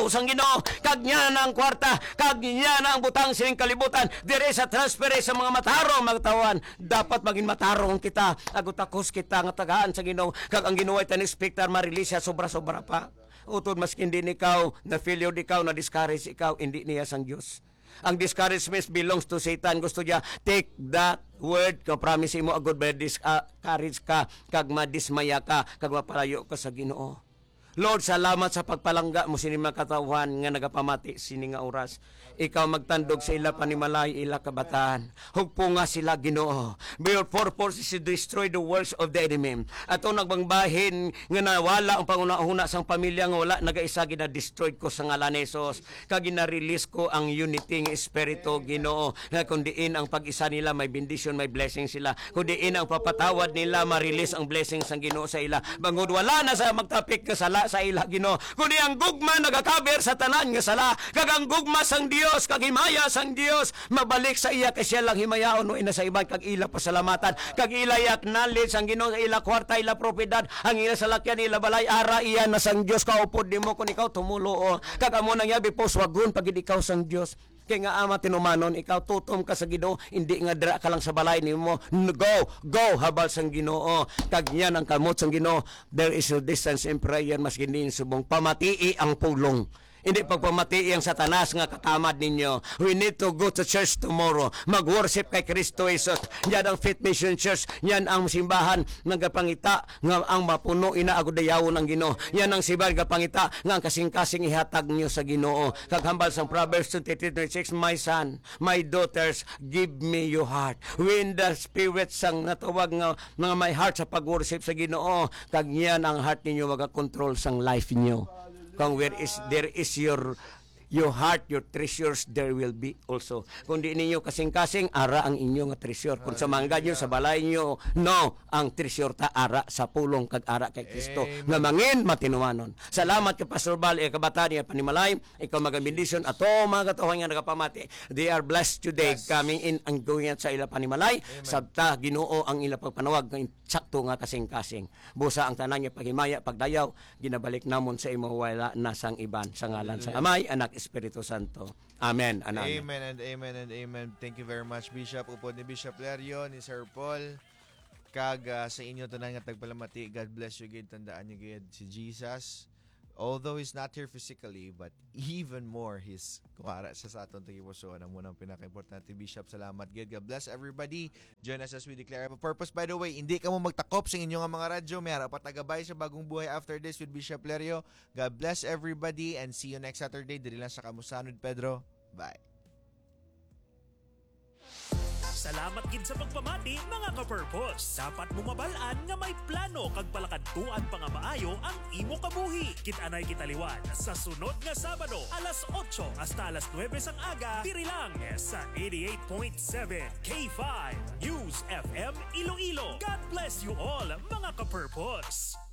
trabaho sang Ginoo, kag niya nang kwarta, kag niya nang butang sining kalibutan, dire sa transfer sa mga matarong magtawan. Dapat maging matarong kita, agutakos kita nga tagaan sa Ginoo, kag ang Ginoo ay tan-expectar ma-release siya sobra-sobra pa. Utod maski hindi ikaw na failure ikaw, na discourage ikaw, hindi niya sang Dios. Ang discouragement belongs to Satan. Gusto niya, take that word, ka promise mo, agad ba discourage ka, kag madismaya ka, kag mapalayo ka sa Ginoo. Lord, salamat sa pagpalangga mo sini mga katawan nga nagapamati sini nga oras. Ikaw magtandog sa ila panimalay, ila kabataan. Hugpo nga sila, Ginoo. Your purpose is to destroy the works of the enemy. Ato nagbangbahin nga nawala ang panguna-una sang pamilya nga wala nagaisa gina-destroyed ko sa ngalan ni Jesus. Kag gina-release ko ang unity nga espiritu, Ginoo. Nga kundiin ang pag-isa nila may bendition, may blessing sila. Kundiin ang papatawad nila, ma-release ang blessing sang Ginoo sa ila. Bangod wala na sa magtapik ka sala sa ila, Ginoo. Kundi ang gugma nagakaber sa tanan nga sala, kag ang gugma sang Dios, kag himaya sang Dios mabalik sa iya kay siya lang himayaon no ina sa iban, kag ila pasalamatan, kag ila acknowledge ang Ginoo sa ila kwarta, ila propiedad, ang ila salakyan, ila balay ara iya na sang Dios. Kaupod nimo kun ikaw tumulo, kag amo nang yabi poswagon pag ikaw sang Dios. Kaya nga ama tinumanon, ikaw tutom ka sa Ginoo, hindi nga dira ka lang sa balay nimo. Go habal sang Ginoo. Kag yan ang kamot sang Ginoo. There is a distance in prayer, mas gindi subong pamatii ang pulong. Hindi pagpamati ang satanas nga katamad ninyo. We need to go to church tomorrow. Mag-worship kay Kristo Jesus. Yan ang Faith Mission Church. Yan ang simbahan ng kapangita nga ang mapuno inaagudayawon ang Ginoo. Yan ang simbahan kapangita nga ang kasing-kasing ihatag niyo sa Ginoo. Kaghambal sang Proverbs 23:26, my son, my daughters, give me your heart. When the spirit sang natawag nga my heart sa pag-worship sa Ginoo, kag yan ang heart ninyo maga-control sang life niyo. Kung there is your heart, your treasures, there will be also. Kung di ninyo kasing-kasing, ara ang inyong treasure. Kung sa mangga nyo, sa balay nyo, no, ang treasure ta ara sa pulong kag ara kay Kristo. Nga mangin matinumanon. Salamat kay Pastor Bal, kabataan niya panimalay, ikaw magabindisyon, ato mga katuhan nga nagapamati. They are blessed today, coming in and going out sa ila panimalay. Sabta, Ginoo ang ila pagpanawag, sakto nga kasing-kasing. Busa ang tanan niya paghimaya, pagdayaw, ginabalik namon sa imo wala na sang iban. Sa ngalan sa Amay, Anak, Espiritu Santo. Amen. Amen and amen and amen. Thank you very much, Bishop. Upod ni Bishop Lerio, ni Sir Paul. Kag sa inyo tanan nga tagpalamati. God bless you, gid. Tandaan niyo gid si Jesus. Although He's not here physically, but even more, He's kuwara sa aton tagipuso. Ang munang pinaka-importante, Bishop. Salamat, gid. God bless everybody. Join us as we declare a purpose. By the way, hindi ka mo magtakop sa inyong mga radyo. May harap at tagabay sa bagong buhay after this with Bishop Lerio. God bless everybody and see you next Saturday. Dili lang sa Kamusan with Pedro. Bye. Salamat gid sa pagpamati, mga ka-purpose. Dapat mo mabalaan nga may plano kag palakadtuan pa nga maayo ang imo kabuhi. Kita-anay kitaliwan sa sunod nga Sabado, alas 8 hasta alas 9 sang aga, diri lang sa 88.7 K5 News FM Iloilo. God bless you all, mga ka-purpose.